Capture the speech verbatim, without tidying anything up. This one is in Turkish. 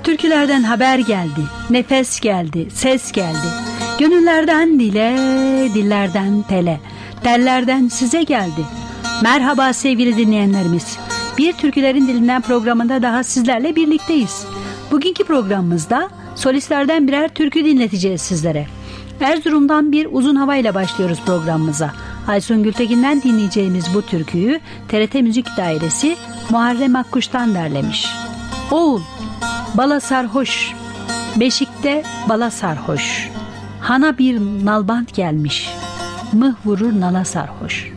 Türkülerden haber geldi, nefes geldi, ses geldi. Gönüllerden dile, dillerden tele, tellerden size geldi. Merhaba sevgili dinleyenlerimiz. Bir Türkülerin Dilinden programında daha sizlerle birlikteyiz. Bugünkü programımızda solistlerden birer türkü dinleteceğiz sizlere. Erzurum'dan bir uzun hava ile başlıyoruz programımıza. Aysun Gültekin'den dinleyeceğimiz bu türküyü T R T Müzik Dairesi Muharrem Akkuş'tan derlemiş. Oğul, bala sarhoş, beşikte bala sarhoş. Hana bir nalbant gelmiş, mıh vurur nala sarhoş.